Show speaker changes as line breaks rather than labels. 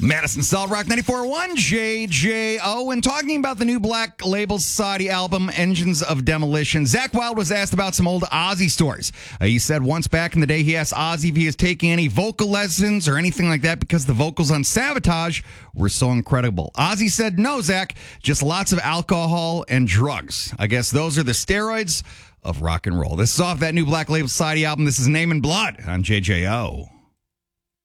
Madison Solid Rock 94.1 JJO. And talking about the new Black Label Society album, Engines of Demolition, Zakk Wylde was asked about some old Ozzy stories. He said once back in the day he asked Ozzy if he was taking any vocal lessons or anything like that because the vocals on Sabotage were so incredible. Ozzy said, no, Zakk, just lots of alcohol and drugs. I guess those are the steroids of rock and roll. This is off that new Black Label Society album. This is Name in Blood on JJO.